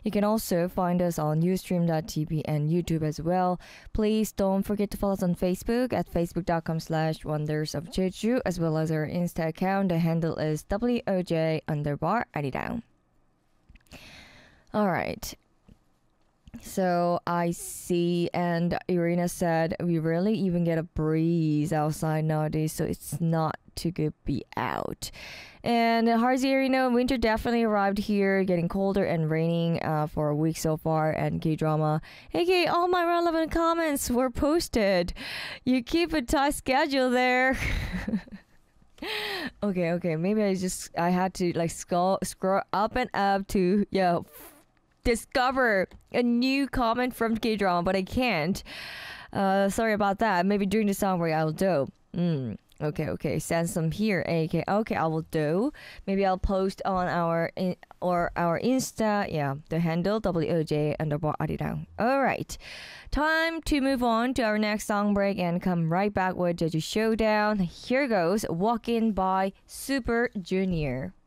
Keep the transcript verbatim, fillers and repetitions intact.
You can also find us on ustream dot t v and YouTube as well. Please don't forget to follow us on Facebook at facebook.com slash wonders of Jeju, as well as our Insta account. The handle is W O J underbar Arirang. All right. So I see, and Irina said we rarely even get a breeze outside nowadays, so it's not too good to be out. And Harzi Irina, winter definitely arrived here, getting colder and raining uh, for a week so far. And K-drama, hey, all my relevant comments were posted. You keep a tight schedule there. okay, okay, maybe I just I had to like scroll scroll up and up to yeah. discover a new comment from K-drama, but I can't. Uh, sorry about that. Maybe during the song break I'll do. Mm, okay, okay. Send some here. Okay, okay. I will do. Maybe I'll post on our in, or our Insta. Yeah, the handle W O J underbar Arirang. All right, time to move on to our next song break and come right back with Jeju Showdown. Here goes "Walk In" by Super Junior.